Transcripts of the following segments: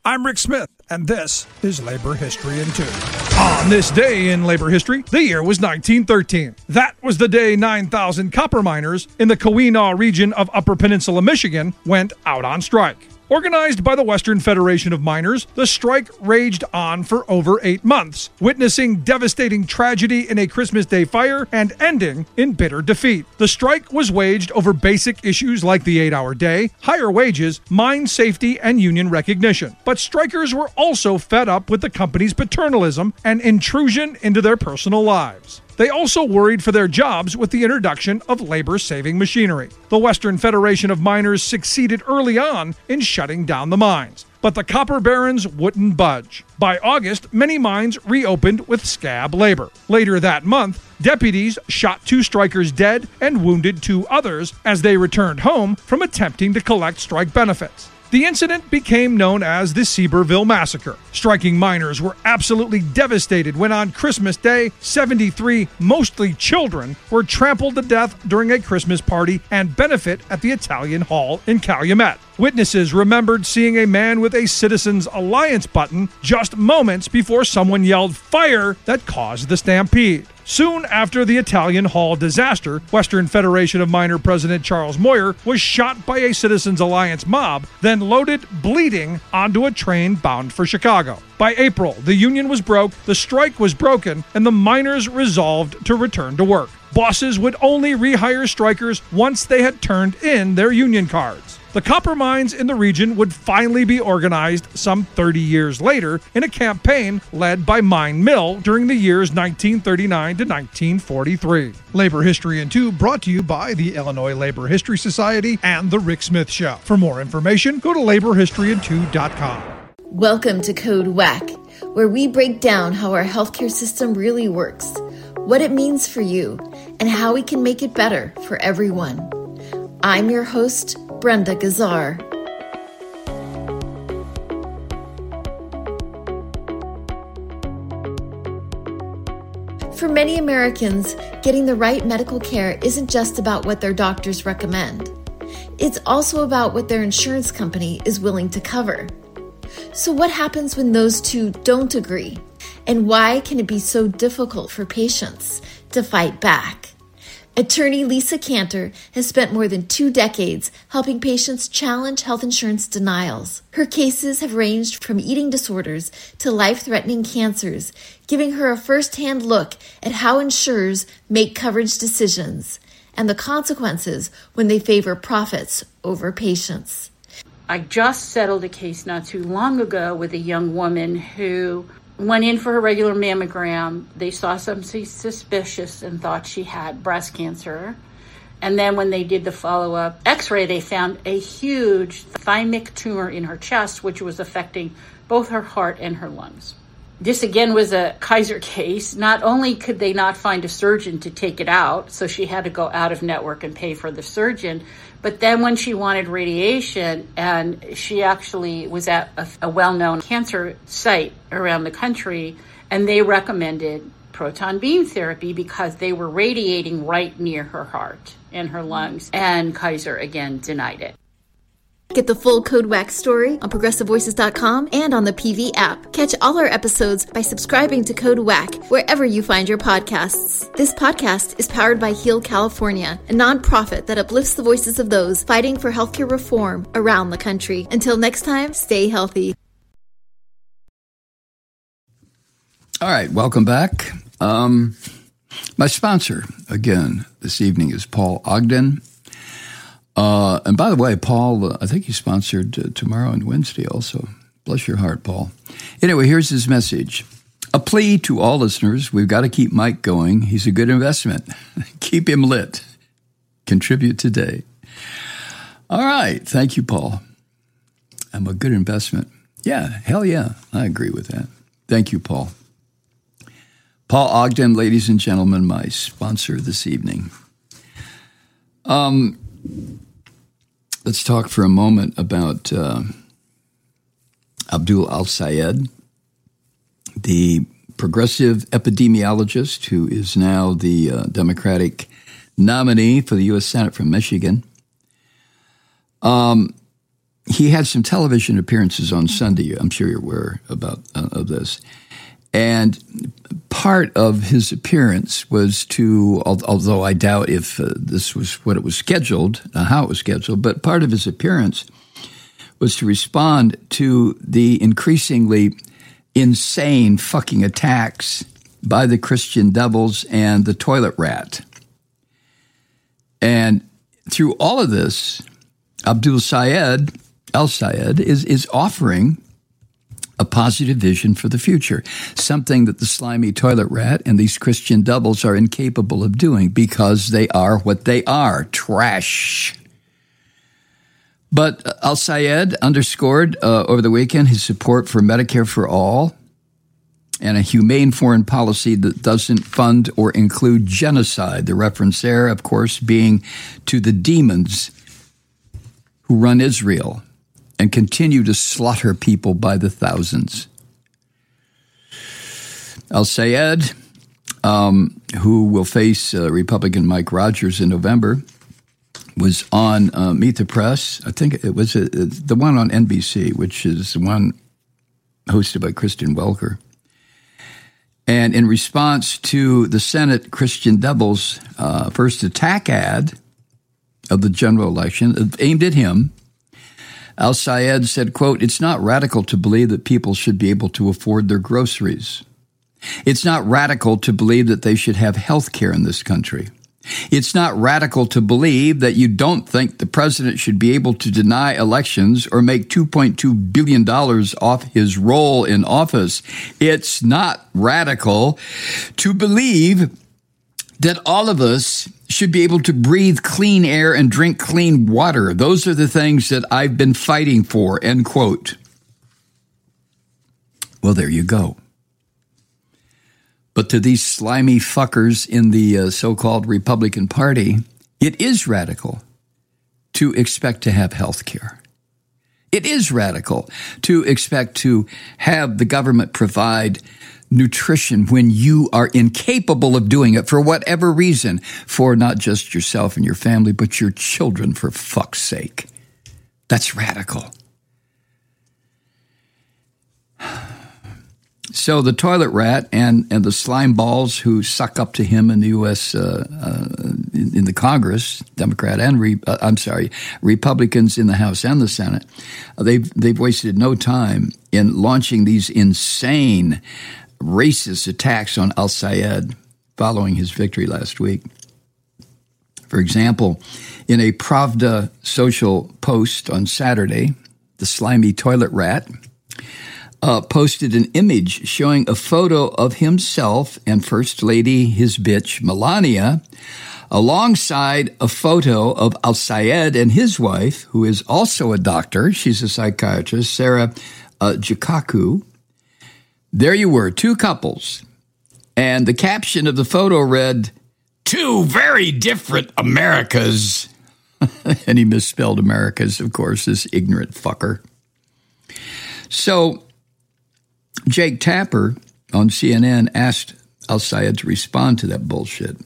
I'm Rick Smith, and this is Labor History in 2. On this day in labor history, the year was 1913. That was the day 9,000 copper miners in the Keweenaw region of Upper Peninsula, Michigan, went out on strike. Organized by the Western Federation of Miners, the strike raged on for over 8 months, witnessing devastating tragedy in a Christmas Day fire and ending in bitter defeat. The strike was waged over basic issues like the 8-hour day, higher wages, mine safety, and union recognition. But strikers were also fed up with the company's paternalism and intrusion into their personal lives. They also worried for their jobs with the introduction of labor-saving machinery. The Western Federation of Miners succeeded early on in shutting down the mines, but the copper barons wouldn't budge. By August, many mines reopened with scab labor. Later that month, deputies shot 2 strikers dead and wounded 2 others as they returned home from attempting to collect strike benefits. The incident became known as the Seaborville Massacre. Striking miners were absolutely devastated when on Christmas Day, 73, mostly children, were trampled to death during a Christmas party and benefit at the Italian Hall in Calumet. Witnesses remembered seeing a man with a Citizens Alliance button just moments before someone yelled fire that caused the stampede. Soon after the Italian Hall disaster, Western Federation of Miner President Charles Moyer was shot by a Citizens Alliance mob, then loaded, bleeding, onto a train bound for Chicago. By April, the union was broke, the strike was broken, and the miners resolved to return to work. Bosses would only rehire strikers once they had turned in their union cards. The copper mines in the region would finally be organized some 30 years later in a campaign led by Mine Mill during the years 1939 to 1943. Labor History in 2 brought to you by the Illinois Labor History Society and The Rick Smith Show. For more information, go to laborhistoryin2.com. Welcome to Code WAC, where we break down how our healthcare system really works, what it means for you, and how we can make it better for everyone. I'm your host, Brenda Gazzar. For many Americans, getting the right medical care isn't just about what their doctors recommend. It's also about what their insurance company is willing to cover. So what happens when those two don't agree? And why can it be so difficult for patients to fight back? Attorney Lisa Cantor has spent more than 2 decades helping patients challenge health insurance denials. Her cases have ranged from eating disorders to life-threatening cancers, giving her a first-hand look at how insurers make coverage decisions and the consequences when they favor profits over patients. I just settled a case not too long ago with a young woman who went in for her regular mammogram. They saw something suspicious and thought she had breast cancer. And then when they did the follow-up x-ray, they found a huge thymic tumor in her chest, which was affecting both her heart and her lungs. This again was a Kaiser case. Not only could they not find a surgeon to take it out, so she had to go out of network and pay for the surgeon, but then when she wanted radiation, and she actually was at a well-known cancer site around the country, and they recommended proton beam therapy because they were radiating right near her heart and her lungs, and Kaiser again denied it. Get the full Code WAC story on ProgressiveVoices.com and on the PV app. Catch all our episodes by subscribing to Code WAC wherever you find your podcasts. This podcast is powered by Heal California, a nonprofit that uplifts the voices of those fighting for healthcare reform around the country. Until next time, stay healthy. All right, welcome back. My sponsor, again, this evening is Paul Ogden. And by the way, Paul, I think he's sponsored tomorrow and Wednesday also. Bless your heart, Paul. Anyway, here's his message. A plea to all listeners. We've got to keep Mike going. He's a good investment. Keep him lit. Contribute today. All right. Thank you, Paul. I'm a good investment. Yeah, hell yeah. I agree with that. Thank you, Paul. Paul Ogden, ladies and gentlemen, my sponsor this evening. Let's talk for a moment about Abdul Al-Sayed, the progressive epidemiologist who is now the Democratic nominee for the U.S. Senate from Michigan. he had some television appearances on Sunday. I'm sure you're aware of this. And part of his appearance was to, although I doubt if this was what it was scheduled, how it was scheduled, but part of his appearance was to respond to the increasingly insane fucking attacks by the Christian devils and the toilet rat. And through all of this, Abdul Sayed, El-Sayed, is offering a positive vision for the future, something that the slimy toilet rat and these Christian devils are incapable of doing because they are what they are, trash. But El-Sayed underscored over the weekend his support for Medicare for all and a humane foreign policy that doesn't fund or include genocide. The reference there, of course, being to the demons who run Israel and continue to slaughter people by the thousands. El-Sayed, who will face Republican Mike Rogers in November, was on Meet the Press. I think it was the one on NBC, which is the one hosted by Kristen Welker. And in response to the Senate Christian Devils' first attack ad of the general election aimed at him, El-Sayed said, quote, "It's not radical to believe that people should be able to afford their groceries. It's not radical to believe that they should have health care in this country. It's not radical to believe that you don't think the president should be able to deny elections or make $2.2 billion off his role in office. It's not radical to believe that all of us should be able to breathe clean air and drink clean water. Those are the things that I've been fighting for," end quote. Well, there you go. But to these slimy fuckers in the so-called Republican Party, it is radical to expect to have health care. It is radical to expect to have the government provide nutrition when you are incapable of doing it for whatever reason, for not just yourself and your family, but your children, for fuck's sake. That's radical. So the toilet rat and the slime balls who suck up to him in the U.S. In the Congress, Democrat and Republicans in the House and the Senate, they've wasted no time in launching these insane racist attacks on El-Sayed following his victory last week. For example, in a Pravda social post on Saturday, the slimy toilet rat posted an image showing a photo of himself and First Lady, his bitch, Melania, alongside a photo of El-Sayed and his wife, who is also a doctor. She's a psychiatrist, Sarah Jikaku. There you were, two couples. And the caption of the photo read, "Two very different Americas." And he misspelled Americas, of course, this ignorant fucker. So Jake Tapper on CNN asked El-Sayed to respond to that bullshit.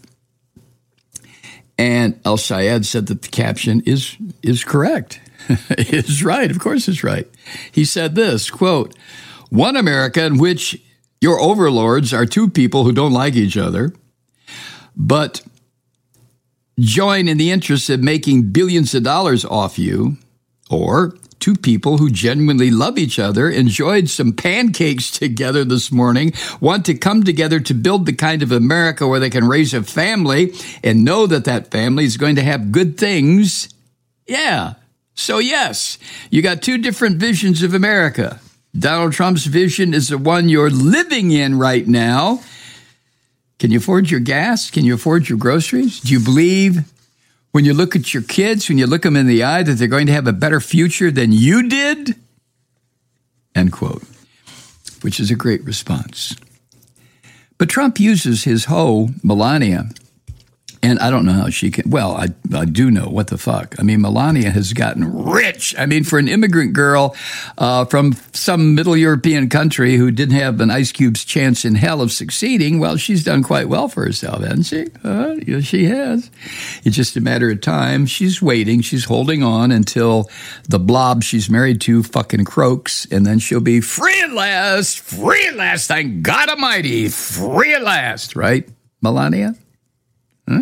And El-Sayed said that the caption is correct. It's right. Of course it's right. He said this, quote, "One America in which your overlords are two people who don't like each other, but join in the interest of making billions of dollars off you, or two people who genuinely love each other, enjoyed some pancakes together this morning, want to come together to build the kind of America where they can raise a family and know that that family is going to have good things." Yeah. So yes, you got two different visions of America. Donald Trump's vision is the one you're living in right now. Can you afford your gas? Can you afford your groceries? Do you believe when you look at your kids, when you look them in the eye, that they're going to have a better future than you did? End quote. Which is a great response. But Trump uses his hoe, Melania, And I don't know how she can. Well, I do know. What the fuck? I mean, Melania has gotten rich. I mean, for an immigrant girl from some middle European country who didn't have an ice cube's chance in hell of succeeding, well, she's done quite well for herself, hasn't she? Yes, she has. It's just a matter of time. She's waiting. She's holding on until the blob she's married to fucking croaks, and then she'll be free at last. Free at last. Thank God Almighty. Free at last. Right, Melania? Huh?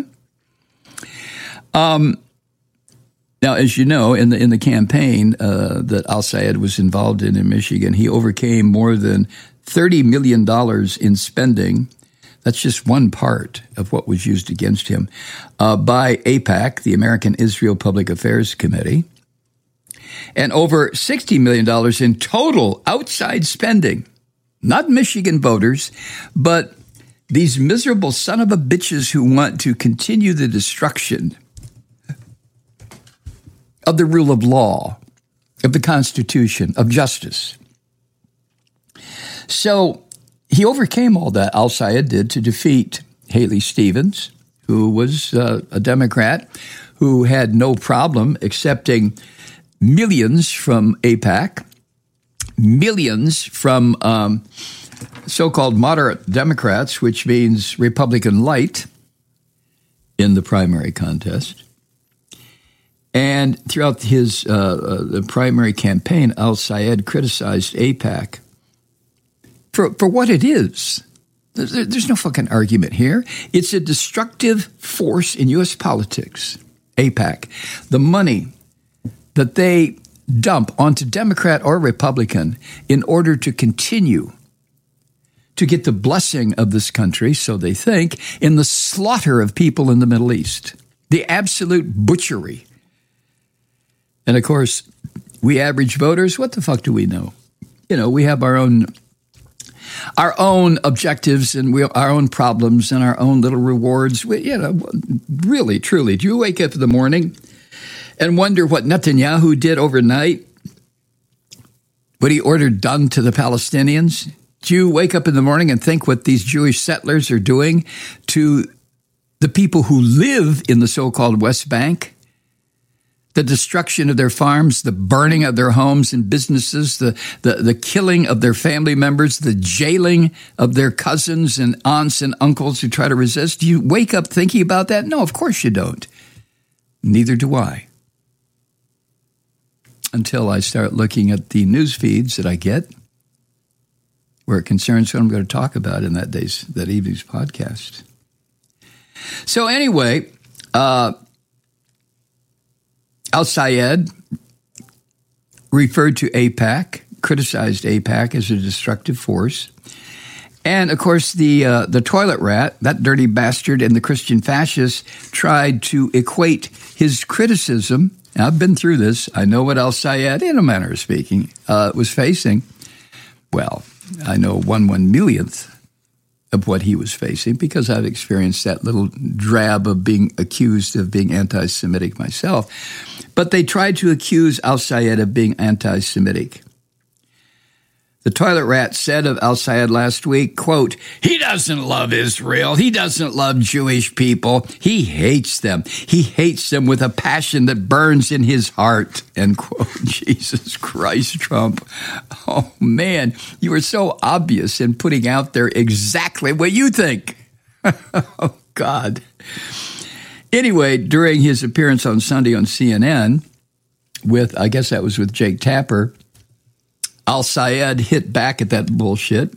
Now, as you know, in the campaign that al-Sayed was involved in Michigan, he overcame more than $30 million in spending. That's just one part of what was used against him by AIPAC, the American Israel Public Affairs Committee, and over $60 million in total outside spending, not Michigan voters, but these miserable son of a bitches who want to continue the destruction of the rule of law, of the Constitution, of justice. So he overcame all that, al-Sayed did, to defeat Haley Stevens, who was a Democrat who had no problem accepting millions from AIPAC, millions from so-called moderate Democrats, which means Republican light, in the primary contest. And throughout his the primary campaign, al-Sayed criticized AIPAC for what it is. There's no fucking argument here. It's a destructive force in U.S. politics, AIPAC. The money that they dump onto Democrat or Republican in order to continue to get the blessing of this country, so they think, in the slaughter of people in the Middle East, the absolute butchery. And of course, we average voters, what the fuck do we know? You know, we have our own objectives and our own problems and our own little rewards. Really, truly, do you wake up in the morning and wonder what Netanyahu did overnight? What he ordered done to the Palestinians? Do you wake up in the morning and think what these Jewish settlers are doing to the people who live in the so-called West Bank? The destruction of their farms, the burning of their homes and businesses, the killing of their family members, the jailing of their cousins and aunts and uncles who try to resist. Do you wake up thinking about that? No, of course you don't. Neither do I. Until I start looking at the news feeds that I get, where it concerns what I'm going to talk about in that evening's podcast. So anyway, al-Sayed referred to AIPAC, criticized AIPAC as a destructive force. And, of course, the toilet rat, that dirty bastard, and the Christian fascists tried to equate his criticism. Now, I've been through this. I know what al-Sayed, in a manner of speaking, was facing. Well, I know 1/1,000,000th of what he was facing because I've experienced that little drab of being accused of being anti-Semitic myself. But they tried to accuse al-Sayed of being anti-Semitic. The toilet rat said of al-Sayed last week, quote, "He doesn't love Israel. He doesn't love Jewish people. He hates them. He hates them with a passion that burns in his heart," end quote. Jesus Christ, Trump. Oh, man, you are so obvious in putting out there exactly what you think. Oh, God. Anyway, during his appearance on Sunday on CNN I guess that was with Jake Tapper, al-Sayed hit back at that bullshit.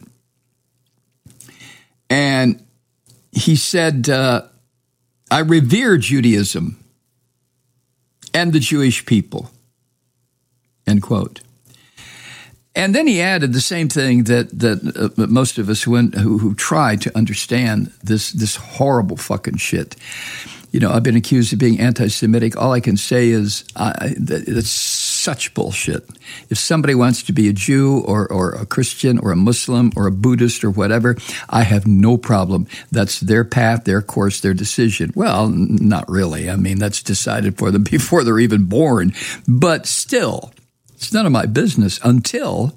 And he said, "I revere Judaism and the Jewish people," end quote. And then he added the same thing that most of us who try to understand this horrible fucking shit. You know, I've been accused of being anti-Semitic. All I can say is that's such bullshit. If somebody wants to be a Jew or a Christian or a Muslim or a Buddhist or whatever, I have no problem. That's their path, their course, their decision. Well, not really. I mean, that's decided for them before they're even born. But still, it's none of my business until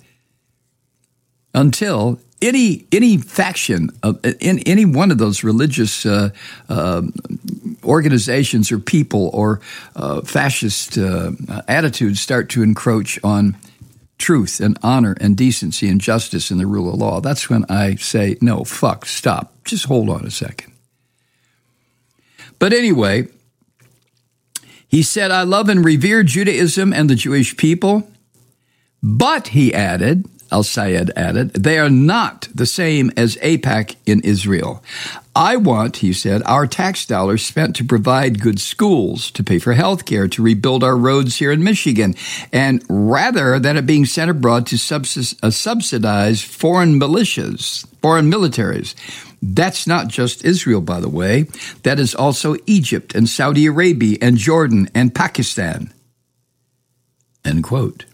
any faction in any one of those religious organizations or people or fascist attitudes start to encroach on truth and honor and decency and justice and the rule of law, that's when I say, no, fuck, stop. Just hold on a second. But anyway, he said, I love and revere Judaism and the Jewish people, but, he added, Al-Sayed added, they are not the same as AIPAC in Israel. I want, he said, our tax dollars spent to provide good schools, to pay for health care, to rebuild our roads here in Michigan, and rather than it being sent abroad to subsidize foreign militias, foreign militaries. That's not just Israel, by the way. That is also Egypt and Saudi Arabia and Jordan and Pakistan. End quote.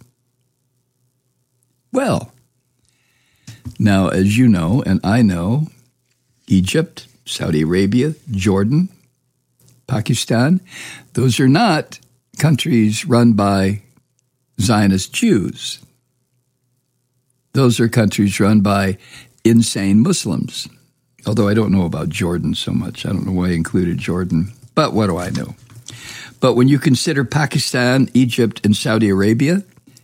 Well, now, as you know, and I know, Egypt, Saudi Arabia, Jordan, Pakistan, those are not countries run by Zionist Jews. Those are countries run by insane Muslims. Although I don't know about Jordan so much. I don't know why I included Jordan, but what do I know? But when you consider Pakistan, Egypt, and Saudi Arabia,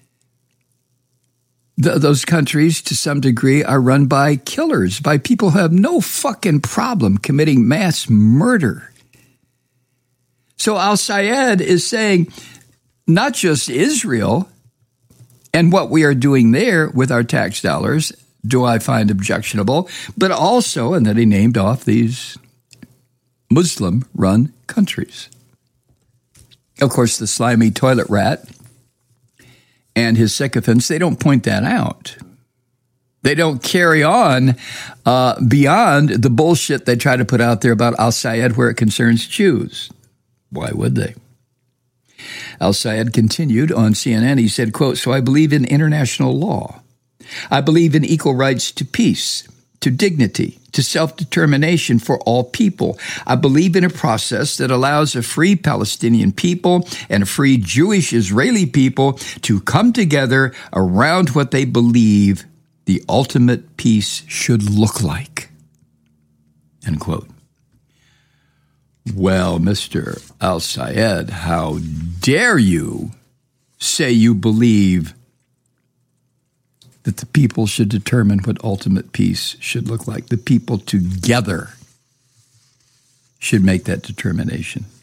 those countries, to some degree, are run by killers, by people who have no fucking problem committing mass murder. So Al-Sayed is saying, not just Israel and what we are doing there with our tax dollars do I find objectionable, but also, and then he named off these Muslim-run countries. Of course, the slimy toilet rat and his sycophants, they don't point that out. They don't carry on beyond the bullshit they try to put out there about Al-Sayed where it concerns Jews. Why would they? Al-Sayed continued on CNN. He said, quote, so I believe in international law. I believe in equal rights to peace, to dignity, to self-determination for all people. I believe in a process that allows a free Palestinian people and a free Jewish Israeli people to come together around what they believe the ultimate peace should look like. End quote. Well, Mr. Al-Sayed, how dare you say you believe that the people should determine what ultimate peace should look like. The people together should make that determination.